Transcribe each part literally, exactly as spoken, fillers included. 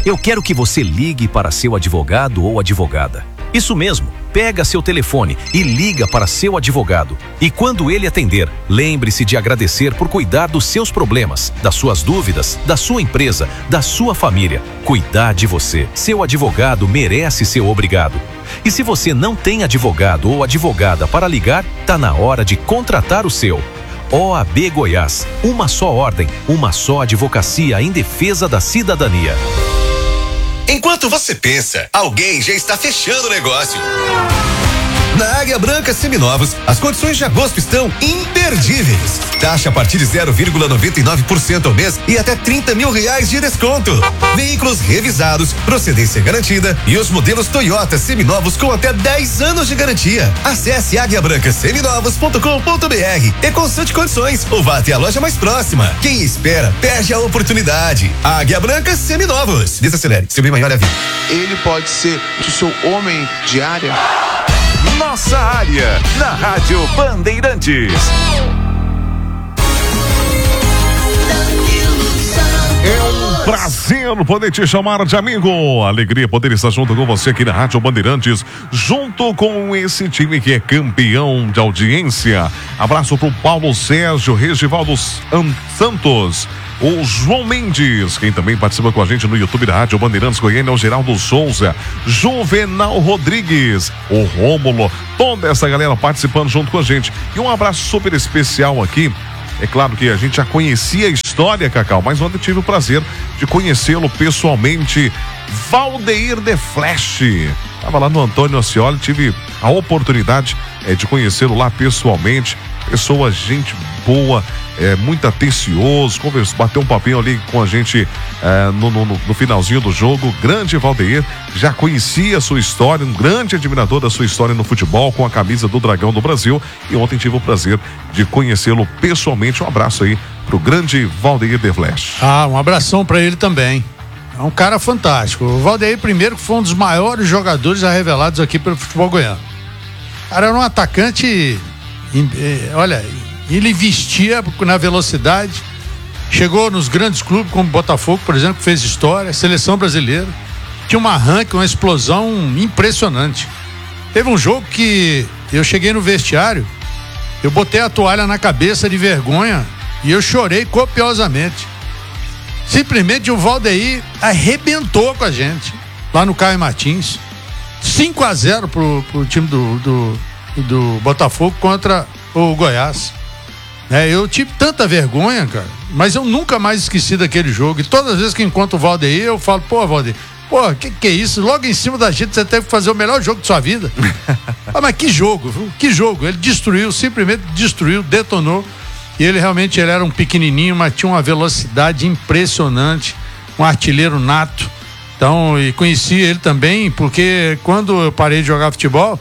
Eu quero que você ligue para seu advogado ou advogada. Isso mesmo, pega seu telefone e liga para seu advogado. E quando ele atender, lembre-se de agradecer por cuidar dos seus problemas, das suas dúvidas, da sua empresa, da sua família. Cuidar de você. Seu advogado merece ser obrigado. E se você não tem advogado ou advogada para ligar, tá na hora de contratar o seu. O A B Goiás, uma só ordem, uma só advocacia em defesa da cidadania. Enquanto você pensa, alguém já está fechando o negócio. Na Águia Branca Seminovos, as condições de agosto estão imperdíveis. Taxa a partir de zero vírgula noventa e nove por cento ao mês e até trinta mil reais de desconto. Veículos revisados, procedência garantida e os modelos Toyota Seminovos com até dez anos de garantia. Acesse águia branca seminovos ponto com ponto br e consulte condições ou vá até a loja mais próxima. Quem espera, perde a oportunidade. Águia Branca Seminovos. Desacelere, seu bem maior é a vida. Ele pode ser o seu homem de área. Nossa área, na Rádio Bandeirantes. É um prazer poder te chamar de amigo. Alegria poder estar junto com você aqui na Rádio Bandeirantes, junto com esse time que é campeão de audiência. Abraço pro Paulo Sérgio, Regivaldo Santos, o João Mendes, quem também participa com a gente no YouTube da Rádio Bandeirantes Goiânia, o Geraldo Souza, Juvenal Rodrigues, o Rômulo, toda essa galera participando junto com a gente. E um abraço super especial aqui. É claro que a gente já conhecia a história, Cacau, mas ontem tive o prazer de conhecê-lo pessoalmente. Valdeir The Flash. Estava lá no Antônio Ascioli, tive a oportunidade é, de conhecê-lo lá pessoalmente. Pessoa, gente boa, é, muito atencioso, conversou, bateu um papinho ali com a gente é, no, no, no finalzinho do jogo. Grande Valdeir, já conhecia a sua história, um grande admirador da sua história no futebol, com a camisa do Dragão do Brasil, e ontem tive o prazer de conhecê-lo pessoalmente. Um abraço aí pro grande Valdeir The Flash. Ah, um abração para ele também. É um cara fantástico. O Valdeir, primeiro, foi um dos maiores jogadores já revelados aqui pelo futebol goiano. O cara era um atacante, olha, ele vestia na velocidade, chegou nos grandes clubes como Botafogo, por exemplo, que fez história, seleção brasileira, tinha um arranque, uma explosão impressionante. Teve um jogo que eu cheguei no vestiário, eu botei a toalha na cabeça de vergonha e eu chorei copiosamente. Simplesmente o Valdeir arrebentou com a gente lá no Caio Martins, cinco a zero pro, pro time do, do, do Botafogo contra o Goiás. É, eu tive tanta vergonha, cara, mas eu nunca mais esqueci daquele jogo. E todas as vezes que encontro o Valdeir, eu falo, pô, Valdeir, pô, que que é isso? Logo em cima da gente você teve que fazer o melhor jogo de sua vida. Ah, mas que jogo, viu? Que jogo. Ele destruiu, simplesmente destruiu, detonou. E ele realmente ele era um pequenininho, mas tinha uma velocidade impressionante, um artilheiro nato. Então, e conheci ele também, porque quando eu parei de jogar futebol,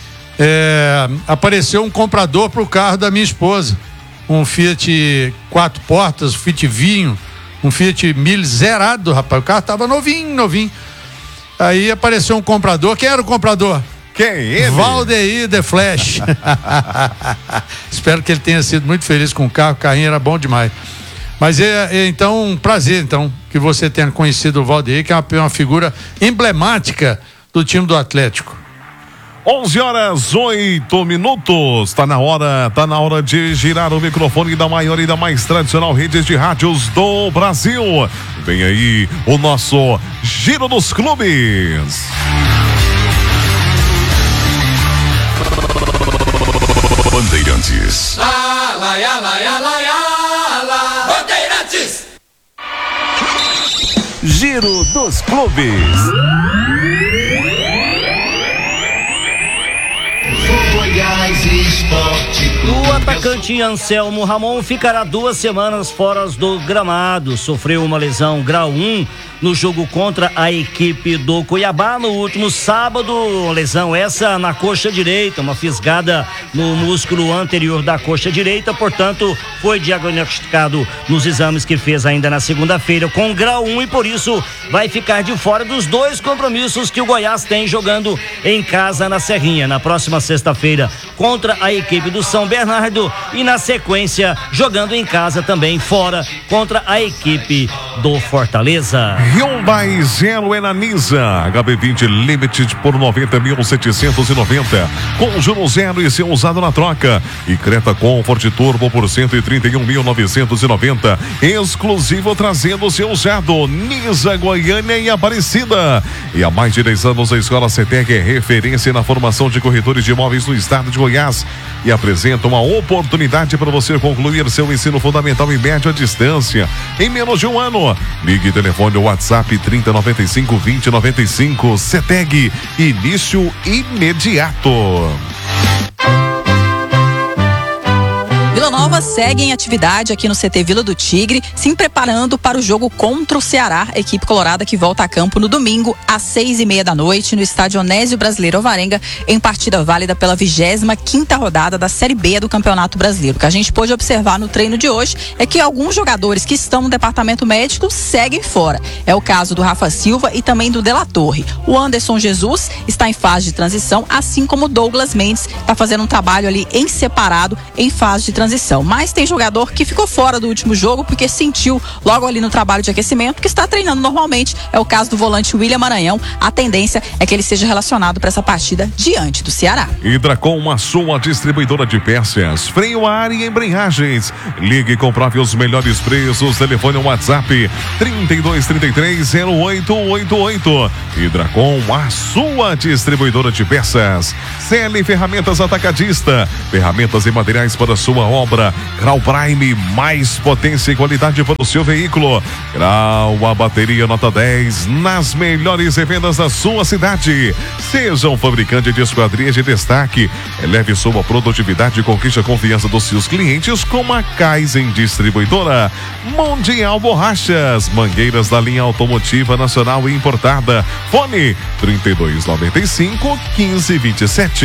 é, apareceu um comprador pro carro da minha esposa. Um Fiat quatro portas, um Fiat Vinho, um Fiat Mille zerado, rapaz. O carro tava novinho, novinho. Aí apareceu um comprador. Quem era o comprador? Quem? Ele? Valdeir The Flash. Espero que ele tenha sido muito feliz com o carro. O carrinho era bom demais. Mas é, é então um prazer, então, que você tenha conhecido o Valdeir, que é uma, uma figura emblemática do time do Atlético. onze horas, oito minutos. Tá na hora, tá na hora de girar o microfone da maior e da mais tradicional redes de rádios do Brasil. Vem aí o nosso Giro dos Clubes. Bandeirantes. Lá, lá, lá, lá, lá, lá, Bandeirantes. Giro dos Clubes. O atacante Anselmo Ramon ficará duas semanas fora do gramado. Sofreu uma lesão grau um no jogo contra a equipe do Cuiabá no último sábado. Lesão essa na coxa direita, uma fisgada no músculo anterior da coxa direita. Portanto, foi diagnosticado nos exames que fez ainda na segunda-feira com grau um e por isso vai ficar de fora dos dois compromissos que o Goiás tem jogando em casa na Serrinha. Na próxima sexta-feira contra a equipe do São Bernardo e na sequência jogando em casa também fora contra a equipe do Fortaleza. Hyundai Zero Enaniza H B vinte Limited por noventa mil setecentos e noventa, com juros zero e seu usado na troca, e Creta Comfort Turbo por cento e trinta e um mil novecentos e noventa, exclusivo trazendo seu usado. Nisa, Goiânia e Aparecida. E há mais de dez anos a Escola CETEC é referência na formação de corretores de imóveis no estado de Goiás e apresenta uma oportunidade para você concluir seu ensino fundamental e médio à distância em menos de um ano. Ligue telefone ou WhatsApp trinta noventa e cinco vinte noventa e cinco. CETEG, início imediato. Vila Nova segue em atividade aqui no C T Vila do Tigre, se preparando para o jogo contra o Ceará, a equipe colorada que volta a campo no domingo, às seis e meia da noite, no estádio Onésio Brasileiro Alvarenga, em partida válida pela vigésima quinta rodada da Série B do Campeonato Brasileiro. O que a gente pôde observar no treino de hoje é que alguns jogadores que estão no departamento médico seguem fora. É o caso do Rafa Silva e também do De La Torre. O Anderson Jesus está em fase de transição, assim como o Douglas Mendes está fazendo um trabalho ali em separado, em fase de transição. Mas tem jogador que ficou fora do último jogo porque sentiu logo ali no trabalho de aquecimento que está treinando normalmente. É o caso do volante William Maranhão. A tendência é que ele seja relacionado para essa partida diante do Ceará. Hidracom, a sua distribuidora de peças, freio a ar e embreagens. Ligue e comprove os melhores preços. Telefone ou WhatsApp trinta e dois, trinta e três, zero oito oito oito. Hidracom, a sua distribuidora de peças. C L Ferramentas Atacadista, ferramentas e materiais para sua obra. Grau Prime, mais potência e qualidade para o seu veículo. Grau, a bateria nota dez, nas melhores revendas da sua cidade. Seja um fabricante de esquadrias de destaque. Eleve sua produtividade e conquiste a confiança dos seus clientes com a Kaizen Distribuidora. Mundial Borrachas, mangueiras da linha automotiva nacional e importada. Fone trinta e dois, noventa e cinco, quinze, vinte e sete.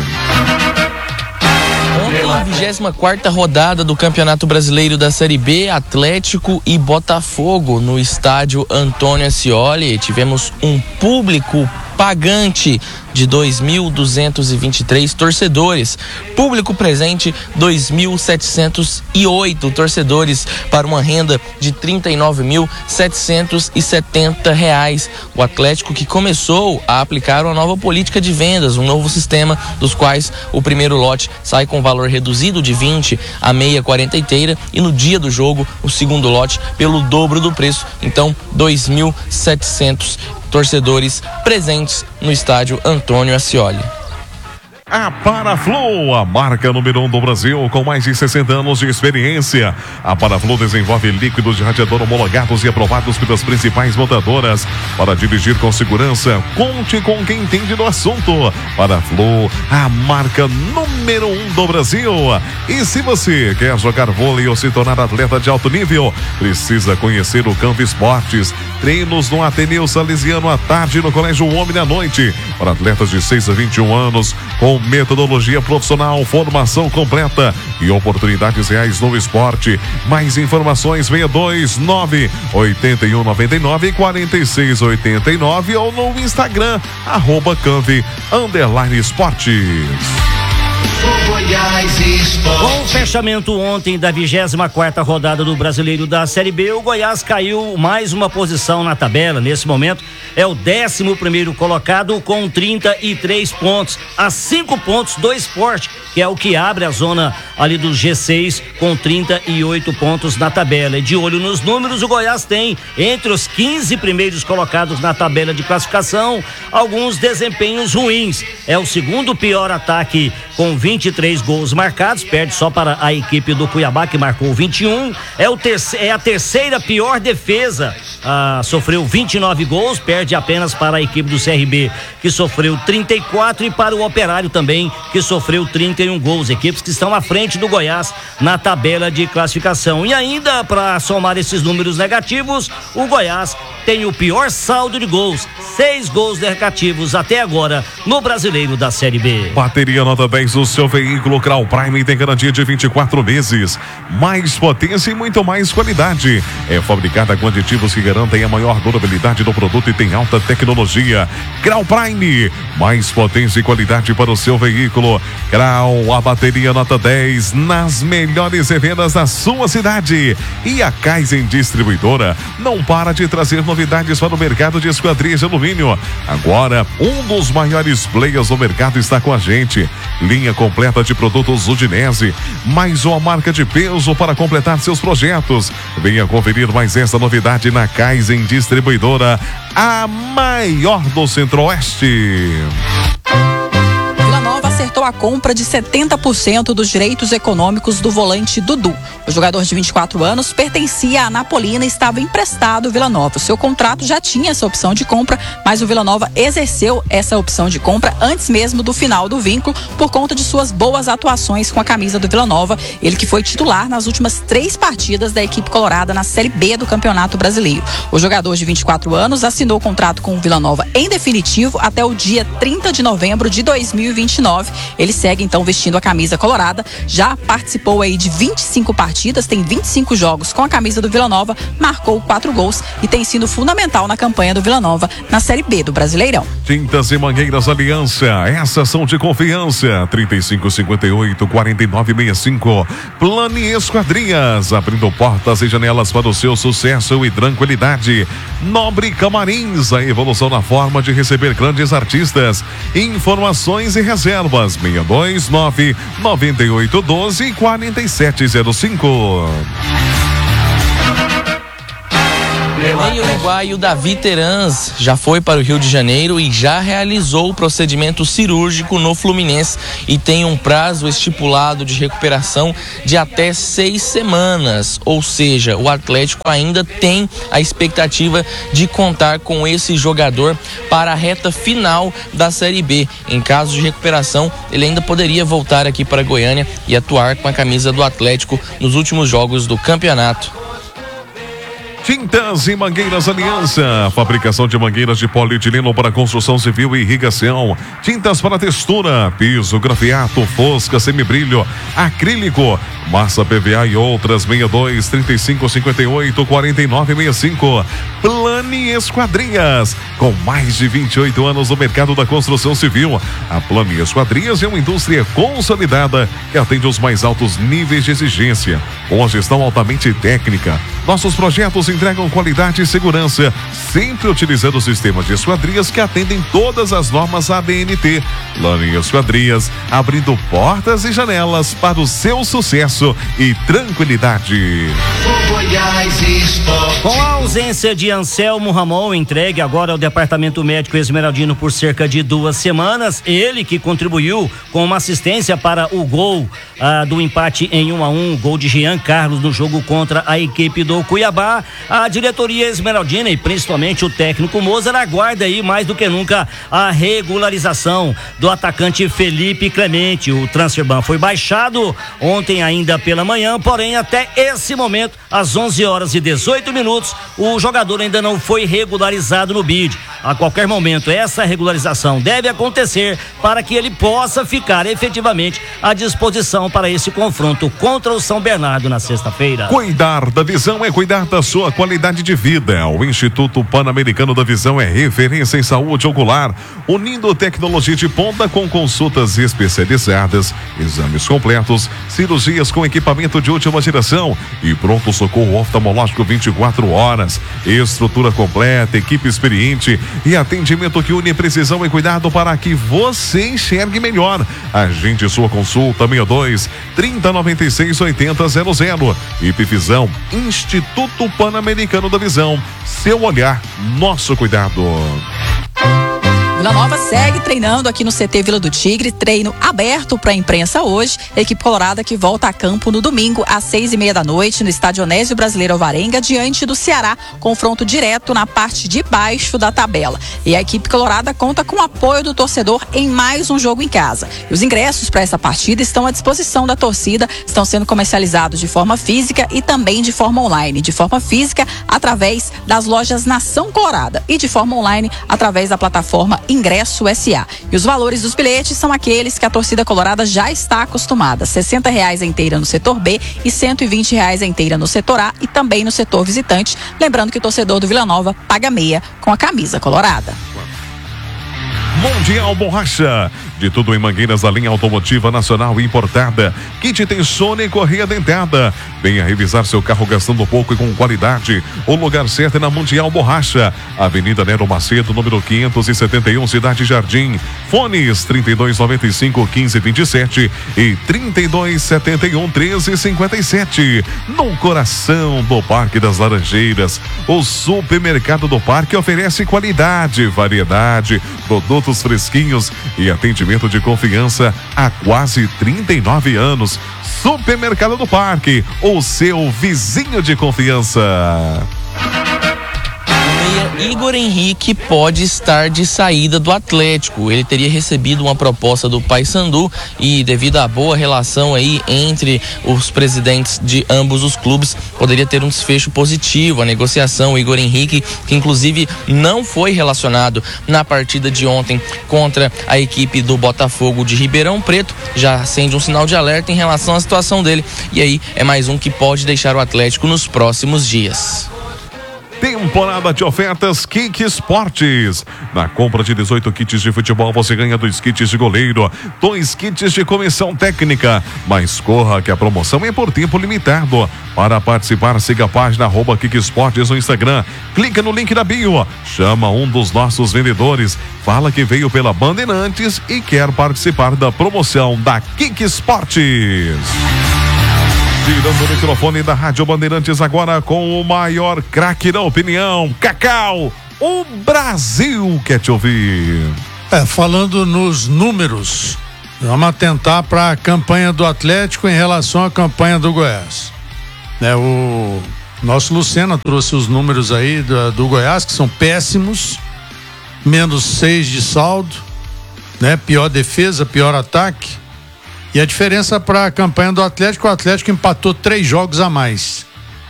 Ontem, a vigésima quarta rodada do Campeonato Brasileiro da Série B, Atlético e Botafogo no estádio Antônio Ascioli. Tivemos um público pagante de dois mil duzentos e vinte e três torcedores. Público presente, dois mil setecentos e oito torcedores, para uma renda de trinta e nove mil setecentos e setenta reais. O Atlético, que começou a aplicar uma nova política de vendas, um novo sistema, dos quais o primeiro lote sai com valor reduzido de vinte a meia quarenta inteira, e no dia do jogo o segundo lote pelo dobro do preço. Então, dois mil e setecentos torcedores presentes no estádio Antônio Ascioli. A Paraflow, a marca número um do Brasil, com mais de sessenta anos de experiência. A Paraflow desenvolve líquidos de radiador homologados e aprovados pelas principais montadoras para dirigir com segurança. Conte com quem entende do assunto. Paraflow, a marca número um do Brasil. E se você quer jogar vôlei ou se tornar atleta de alto nível, precisa conhecer o Campo Esportes. Treinos no Ateneu Salesiano à tarde, no Colégio Homem à noite, para atletas de seis a vinte e um anos, com metodologia profissional, formação completa e oportunidades reais no esporte. Mais informações seis dois nove, oito um nove nove, quatro seis oito nove ou no Instagram, arroba Canve underline esportes. Com o fechamento ontem da vigésima quarta rodada do Brasileiro da Série B, o Goiás caiu mais uma posição na tabela. Nesse momento é o décimo primeiro colocado com trinta e três pontos, a cinco pontos do Sport, que é o que abre a zona ali do G seis com trinta e oito pontos na tabela. E de olho nos números, o Goiás tem entre os quinze primeiros colocados na tabela de classificação alguns desempenhos ruins. É o segundo pior ataque com vinte e três gols marcados, perde só para a equipe do Cuiabá, que marcou vinte e um. É, o terce- é a terceira pior defesa, ah, sofreu vinte e nove gols, perde apenas para a equipe do C R B, que sofreu trinta e quatro, e para o Operário também, que sofreu trinta e um gols. Equipes que estão à frente do Goiás na tabela de classificação. E ainda, para somar esses números negativos, o Goiás tem o pior saldo de gols, seis gols negativos até agora no Brasileiro da Série B. Bateria nota dez do seu veículo Grau Prime tem garantia de vinte e quatro meses. Mais potência e muito mais qualidade. É fabricada com aditivos que garantem a maior durabilidade do produto e tem alta tecnologia. Grau Prime, mais potência e qualidade para o seu veículo. Grau, a bateria nota dez nas melhores revendas da sua cidade. E a Kaizen Distribuidora não para de trazer novidades para o mercado de esquadrias de alumínio. Agora, um dos maiores players do mercado está com a gente. Linha completa de produtos Udinese, mais uma marca de peso para completar seus projetos. Venha conferir mais essa novidade na Kaizen Distribuidora, a maior do Centro-Oeste. Vila Nova acertou a compra de setenta por cento dos direitos econômicos do volante Dudu. O jogador de vinte e quatro anos pertencia à Napolina e estava emprestado ao Vila Nova. O seu contrato já tinha essa opção de compra, mas o Vila Nova exerceu essa opção de compra antes mesmo do final do vínculo por conta de suas boas atuações com a camisa do Vila Nova. Ele que foi titular nas últimas três partidas da equipe colorada na Série B do Campeonato Brasileiro. O jogador de vinte e quatro anos assinou o contrato com o Vila Nova em definitivo até o dia trinta de novembro de dois mil e vinte e nove. Ele segue então vestindo a camisa colorada, já participou aí de vinte e cinco partidas, tem vinte e cinco jogos com a camisa do Vila Nova, marcou quatro gols e tem sido fundamental na campanha do Vila Nova na Série B do Brasileirão. Tintas e Mangueiras Aliança, essas são de confiança. trinta e cinco, cinquenta e oito, quarenta e nove, sessenta e cinco. Plane Esquadrias, abrindo portas e janelas para o seu sucesso e tranquilidade. Nobre Camarins, a evolução na forma de receber grandes artistas. Informações e reservas seis dois nove, nove oito um dois, quatro sete zero cinco. O rei uruguaio Davi Terans já foi para o Rio de Janeiro e já realizou o procedimento cirúrgico no Fluminense e tem um prazo estipulado de recuperação de até seis semanas. Ou seja, o Atlético ainda tem a expectativa de contar com esse jogador para a reta final da Série B. Em caso de recuperação, ele ainda poderia voltar aqui para Goiânia e atuar com a camisa do Atlético nos últimos jogos do campeonato. Tintas e Mangueiras Aliança, fabricação de mangueiras de polietileno para construção civil e irrigação, tintas para textura, piso, grafiato, fosca, semibrilho, acrílico, massa P V A e outras. Seis dois, trinta e cinco, cinquenta e oito, quarenta e nove, sessenta e cinco. Plane Esquadrias, com mais de vinte e oito anos no mercado da construção civil. A Plane Esquadrias é uma indústria consolidada que atende os mais altos níveis de exigência, com a gestão altamente técnica. Nossos projetos entregam qualidade e segurança, sempre utilizando sistemas de esquadrias que atendem todas as normas A B N T. Plane Esquadrias, abrindo portas e janelas para o seu sucesso e tranquilidade. Com a ausência de Anselmo Ramon, entregue agora ao Departamento Médico Esmeraldino por cerca de duas semanas, ele que contribuiu com uma assistência para o gol ah, do empate em um a um, gol de Jean Carlos no jogo contra a equipe do Cuiabá. A diretoria esmeraldina e principalmente o técnico Mozart aguarda aí mais do que nunca a regularização do atacante Felipe Clemente. O transferban foi baixado ontem ainda pela manhã, porém até esse momento, às onze horas e dezoito minutos, o jogador ainda não foi regularizado no B I D. A qualquer momento essa regularização deve acontecer para que ele possa ficar efetivamente à disposição para esse confronto contra o São Bernardo na sexta-feira. Cuidar da visão é cuidar da sua qualidade de vida. O Instituto Pan-Americano da Visão é referência em saúde ocular, unindo tecnologia de ponta com consultas especializadas, exames completos, cirurgias com equipamento de última geração e pronto-socorro oftalmológico vinte e quatro horas. Estrutura completa, equipe experiente e atendimento que une precisão e cuidado para que você enxergue melhor. Agende sua consulta seis dois, trinta, noventa e seis, oitenta, zero zero. Ipvisão, Instituto Pan-Americano da Visão. Seu olhar, nosso cuidado. Vila Nova segue treinando aqui no C T Vila do Tigre, treino aberto para a imprensa hoje. A equipe colorada que volta a campo no domingo às seis e meia da noite no estádio Onésio Brasileiro Alvarenga, diante do Ceará, confronto direto na parte de baixo da tabela. E a equipe colorada conta com o apoio do torcedor em mais um jogo em casa. E os ingressos para essa partida estão à disposição da torcida, estão sendo comercializados de forma física e também de forma online. De forma física, através das lojas Nação Colorada e de forma online, através da plataforma Ingresso S A. E os valores dos bilhetes são aqueles que a torcida colorada já está acostumada: sessenta reais a inteira no setor B e cento e vinte reais a inteira no setor A e também no setor visitante. Lembrando que o torcedor do Vila Nova paga meia com a camisa colorada. Mundial Borracha. De tudo em mangueiras da linha automotiva nacional e importada. Kit Tensone e correia dentada. Venha revisar seu carro gastando pouco e com qualidade. O lugar certo é na Mundial Borracha. Avenida Nero Macedo, número quinhentos e setenta e um, Cidade Jardim. Fones trinta e dois, noventa e cinco, quinze, vinte e sete e trinta e dois, setenta e um, treze, cinquenta e sete. No coração do Parque das Laranjeiras. O supermercado do Parque oferece qualidade, variedade, produtos fresquinhos e atendimento de confiança há quase trinta e nove anos. Supermercado do Parque, o seu vizinho de confiança. Igor Henrique pode estar de saída do Atlético. Ele teria recebido uma proposta do Paysandu e, devido à boa relação aí entre os presidentes de ambos os clubes, poderia ter um desfecho positivo a negociação. O Igor Henrique, que inclusive não foi relacionado na partida de ontem contra a equipe do Botafogo de Ribeirão Preto, já acende um sinal de alerta em relação à situação dele. E aí é mais um que pode deixar o Atlético nos próximos dias. Temporada de ofertas Kik Esportes. Na compra de dezoito kits de futebol, você ganha dois kits de goleiro, dois kits de comissão técnica. Mas corra que a promoção é por tempo limitado. Para participar, siga a página arroba Kik Esportes no Instagram. Clica no link da bio. Chama um dos nossos vendedores. Fala que veio pela Bandeirantes e quer participar da promoção da Kik Esportes. Tirando o microfone da Rádio Bandeirantes agora com o maior craque da opinião, Cacau. O Brasil quer te ouvir. É, falando nos números, vamos atentar para a campanha do Atlético em relação à campanha do Goiás. É, o nosso Lucena trouxe os números aí do, do Goiás, que são péssimos, menos seis de saldo, né? Pior defesa, pior ataque. E a diferença para a campanha do Atlético, o Atlético empatou três jogos a mais.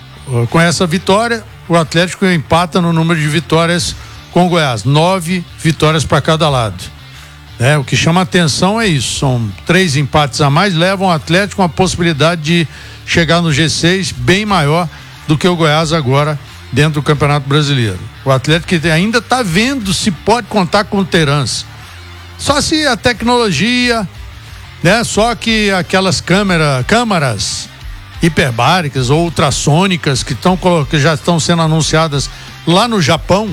Com essa vitória, o Atlético empata no número de vitórias com o Goiás. Nove vitórias para cada lado. É, o que chama atenção é isso. São três empates a mais, levam o Atlético com a possibilidade de chegar no G seis bem maior do que o Goiás agora dentro do Campeonato Brasileiro. O Atlético ainda está vendo se pode contar com o Terans. Só se a tecnologia... né? Só que aquelas câmera, câmaras hiperbáricas ou ultrassônicas que, tão, que já estão sendo anunciadas lá no Japão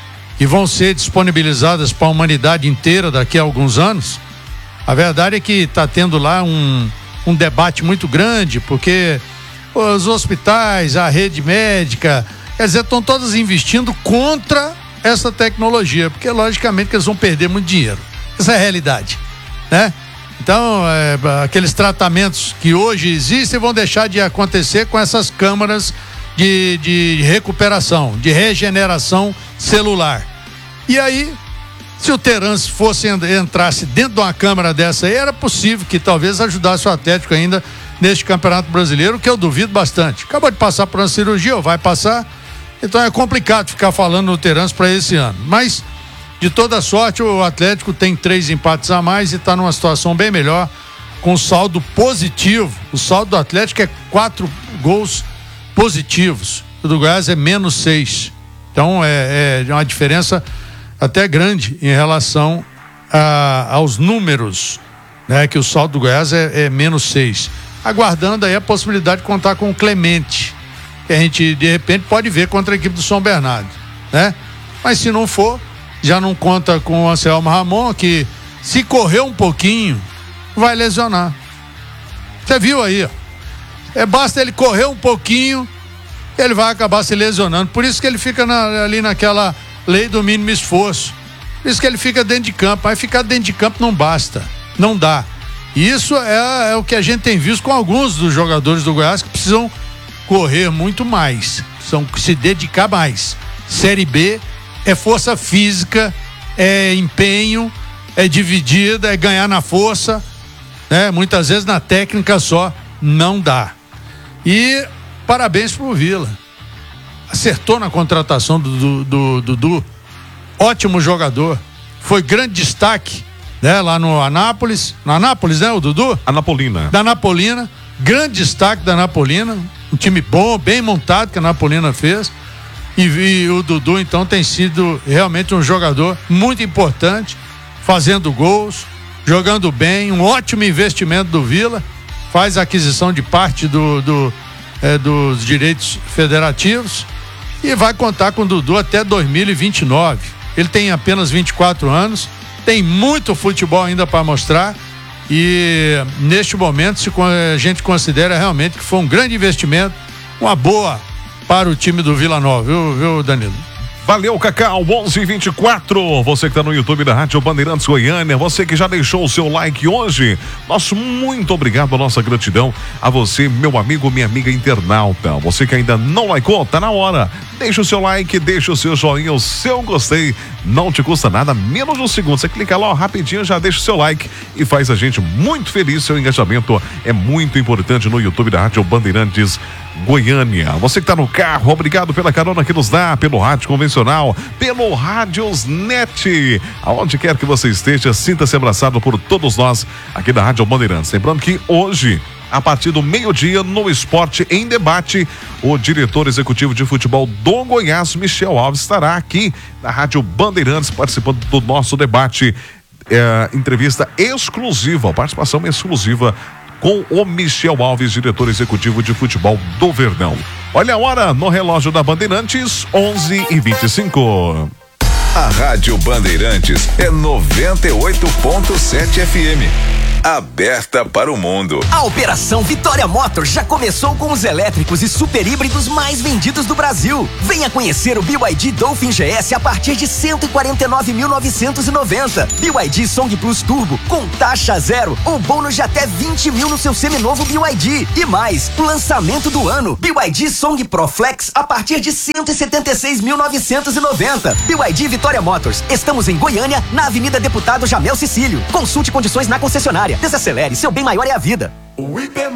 e vão ser disponibilizadas para a humanidade inteira daqui a alguns anos, a verdade é que está tendo lá um, um debate muito grande, porque os hospitais, a rede médica, quer dizer, estão todas investindo contra essa tecnologia, porque logicamente que eles vão perder muito dinheiro. Essa é a realidade, né? Então, é, aqueles tratamentos que hoje existem vão deixar de acontecer com essas câmaras de, de recuperação, de regeneração celular. E aí, se o Terans fosse entrasse dentro de uma câmara dessa aí, era possível que talvez ajudasse o Atlético ainda neste Campeonato Brasileiro, que eu duvido bastante. Acabou de passar por uma cirurgia, ou vai passar, então é complicado ficar falando no Terans para esse ano. Mas, de toda sorte, o Atlético tem três empates a mais e está numa situação bem melhor, com saldo positivo. O saldo do Atlético é quatro gols positivos. O do Goiás é menos seis. Então é, é uma diferença até grande em relação a, aos números, né? Que o saldo do Goiás é, é menos seis. Aguardando aí a possibilidade de contar com o Clemente, que a gente de repente pode ver contra a equipe do São Bernardo, né? Mas se não for, já não conta com o Anselmo Ramon, que se correr um pouquinho, vai lesionar. Você viu aí, ó. É, basta ele correr um pouquinho, ele vai acabar se lesionando. Por isso que ele fica na, ali naquela lei do mínimo esforço. Por isso que ele fica dentro de campo. Mas ficar dentro de campo não basta, não dá. E isso é, é o que a gente tem visto com alguns dos jogadores do Goiás, que precisam correr muito mais, precisam se dedicar mais. Série B é força física, é empenho, é dividida, é ganhar na força, né? Muitas vezes na técnica só não dá. E parabéns pro Vila. Acertou na contratação do Dudu. Ótimo jogador. foi grande destaque, né, lá no Anápolis, no Anápolis, né, o Dudu? Anapolina. Da Anapolina, grande destaque da Anapolina, um time bom, bem montado que a Anapolina fez, e, e o Dudu então tem sido realmente um jogador muito importante, fazendo gols, jogando bem, um ótimo investimento do Vila, faz a aquisição de parte do, do, é, dos direitos federativos e vai contar com o Dudu até dois mil e vinte e nove. Ele tem apenas vinte e quatro anos, tem muito futebol ainda para mostrar e neste momento se a gente considera realmente que foi um grande investimento, uma boa para o time do Vila Nova, viu, viu Danilo? Valeu, Cacau, onze e vinte e quatro. Você que está no YouTube da Rádio Bandeirantes Goiânia, você que já deixou o seu like hoje, nosso muito obrigado, a nossa gratidão a você, meu amigo, minha amiga internauta. Você que ainda não likeou, tá na hora. Deixa o seu like, deixa o seu joinha, o seu gostei. Não te custa nada, menos de um segundo. Você clica lá, ó, rapidinho, já deixa o seu like e faz a gente muito feliz. Seu engajamento é muito importante no YouTube da Rádio Bandeirantes Goiânia. Você que está no carro, obrigado pela carona que nos dá, pelo rádio convencional, pelo Rádios Net. Aonde quer que você esteja, sinta-se abraçado por todos nós aqui da Rádio Bandeirantes. Lembrando que hoje, a partir do meio-dia, no Esporte em Debate, o diretor executivo de futebol do Goiás, Michel Alves, estará aqui na Rádio Bandeirantes participando do nosso debate. É, entrevista exclusiva, participação exclusiva com o Michel Alves, diretor executivo de futebol do Verdão. Olha a hora no relógio da Bandeirantes, onze e vinte e cinco. A Rádio Bandeirantes é noventa e oito ponto sete F M. Aberta para o mundo. A Operação Vitória Motors já começou com os elétricos e super híbridos mais vendidos do Brasil. Venha conhecer o B Y D Dolphin G S a partir de cento e quarenta e nove mil novecentos e noventa. B Y D Song Plus Turbo com taxa zero ou bônus de até vinte mil no seu seminovo B Y D. E mais, o lançamento do ano, B Y D Song Pro Flex a partir de cento e setenta e seis mil novecentos e noventa. B Y D Vitória Motors. Estamos em Goiânia, na Avenida Deputado Jamel Cecílio. Consulte condições na concessionária. Desacelere, seu bem maior é a vida. O I P